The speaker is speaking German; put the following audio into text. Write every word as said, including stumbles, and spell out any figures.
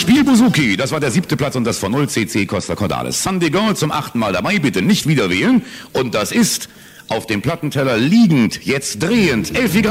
Spiel Buzuki, das war der siebte Platz und das von null C C Costa Cordalis. Sunday Girl zum achten Mal dabei, bitte nicht wieder wählen. Und das ist auf dem Plattenteller liegend, jetzt drehend, Elfi